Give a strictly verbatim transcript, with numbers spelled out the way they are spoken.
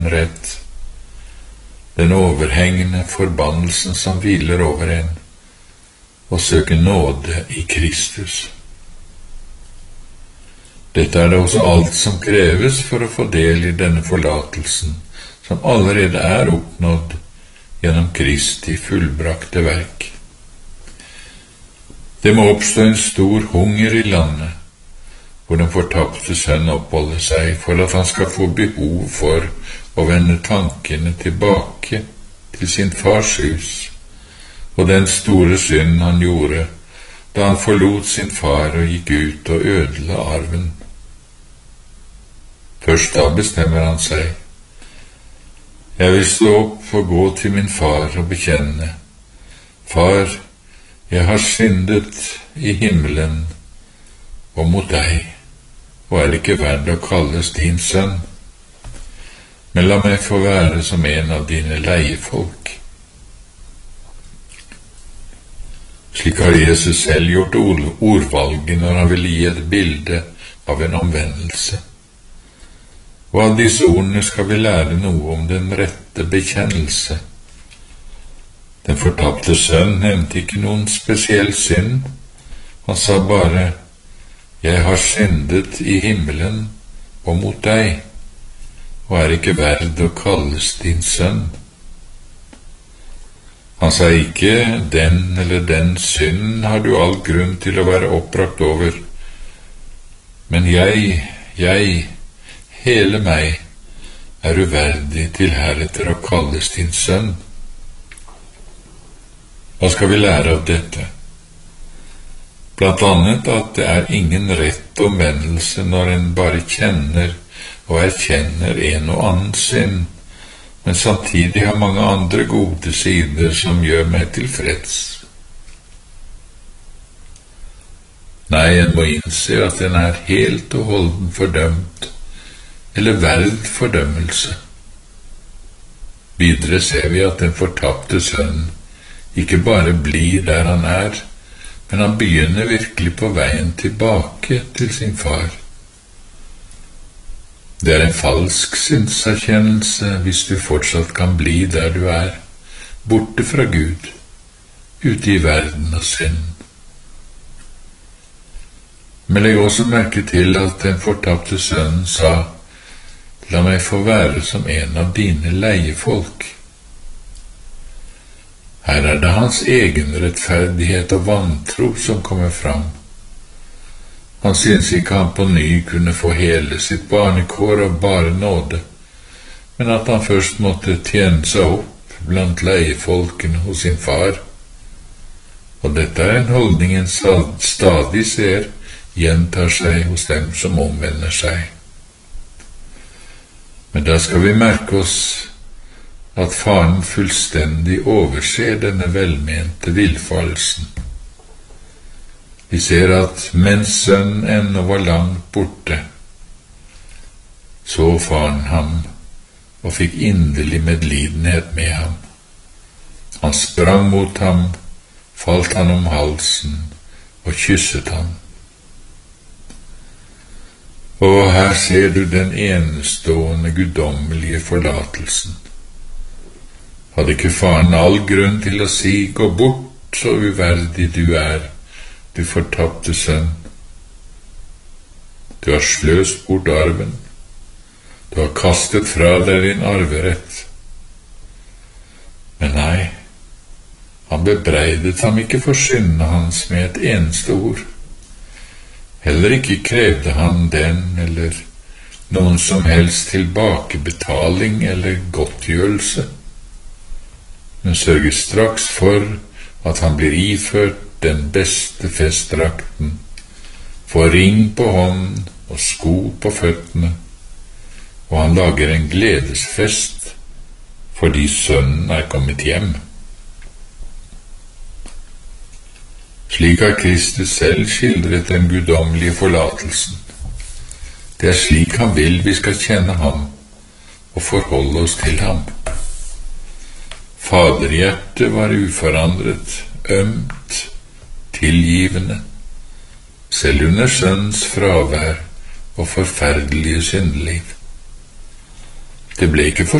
rett, den overhengende forbannelsen som hviler over en, og søke nåde i Kristus. Dette er det også alt som kreves for å få del i denne forlatelsen, som allerede er oppnådd gjennom Kristi fullbrakte verk. Det må oppstå en stor hunger i landet, hvor den fortapte sønn oppholder seg, for at han skal få behov for å vende tankene tilbake til sin fars hus, og den store synd han gjorde da han forlot sin far og gikk ut og ødela arven. Først da bestemmer han seg: jeg vil stå opp og gå til min far og bekjenne: Far, jeg har syndet i himmelen og mot deg, og er ikke verd å kalles din sønn. Men la meg få være som en av dine leiefolk. Slik har Jesus selv gjort ordvalget når han ville gi et bilde av en omvendelse. Og av disse ordene skal vi lære noe om den rette bekjennelse. Den fortapte sønn nevnte ikke noen spesiell synd. Han sa bare: jeg har syndet i himmelen og mot deg, og er ikke verd å kalles din sønn. Han sa ikke: den eller den synden har du all grunn til å være oppbrakt over, men jeg, jeg, hele meg, er uverdig til heretter å kalles din sønn. Hva skal vi lære av dette? Blant annet at det er ingen rett omvendelse når en bare kjenner og erkjenner en og annen synd, men samtidig har mange andre gode sider som gjør meg tilfreds. Nei, en må innse at en er helt og holden fordømt, eller verd fordømmelse. Videre ser vi at den fortapte sønnen ikke bare blir der han er, men han begynner virkelig på veien tilbake til sin far. Det er en falsk synserkjennelse hvis du fortsatt kan bli der du er, borte fra Gud, ute i verden og synd. Men legg også merke til at den fortapte sønnen sa: la meg få være som en av dine leiefolk. Her er det hans egen rettferdighet og vantro som kommer fram. Han synes ikke han på ny kunne få hele sitt barnekår av bare nåde, men at han først måtte tjene seg opp blant leiefolkene hos sin far. Og dette er en holdning en stadig ser gjentar seg hos dem som omvender seg. Men da skal vi merke oss at faren fullstendig overser denne velmente villfarelsen. Vi ser at mens sønnen ennå var langt borte, så faren ham og fikk inderlig medlidenhet med ham. Han sprang mot ham, falt han om halsen og kysset ham. Og her ser du den enestående guddommelige forlatelsen. Hadde ikke faren all grunn til å si: gå bort, så uverdig du er, du fortapte sønn. Du har sløst bort arven, du har kastet fra deg din arverett. Men nei, han bebreidet ham ikke for syndene hans med et eneste ord. Heller ikke krevde han den eller noen som helst tilbakebetaling eller godtgjørelse, men sørger straks for at han blir iført den beste festdrakten, får ring på hånden og sko på føttene, og han lager en gledesfest fordi sønnen er kommet hjem. Slik har Kristus selv skildret den guddommelige forlatelsen. Det er slik han vil vi skal kjenne ham og forholde oss til ham. Faderhjertet var uforandret, ømt, tilgivende, selv under sønnens fravær og forferdelige syndeliv. Det ble ikke for